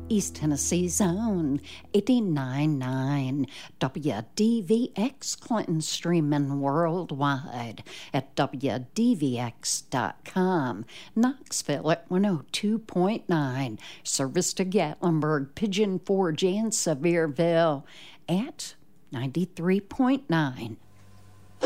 East Tennessee's own 89.9 WDVX Clinton, streaming worldwide at WDVX.com. Knoxville at 102.9. Service to Gatlinburg, Pigeon Forge, and Sevierville at 93.9.